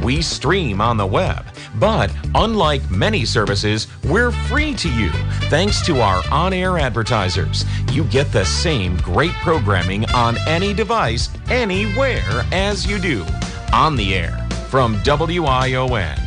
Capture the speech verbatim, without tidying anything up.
We stream on the web, but unlike many services, we're free to you thanks to our on-air advertisers. You get the same great programming on any device, anywhere as you do. On the air from W I O N.